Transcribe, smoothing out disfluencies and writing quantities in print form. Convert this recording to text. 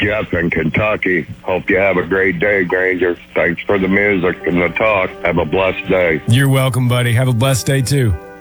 Jeff in Kentucky. Hope you have a great day, Granger. Thanks for the music and the talk. Have a blessed day. You're welcome, buddy. Have a blessed day, too.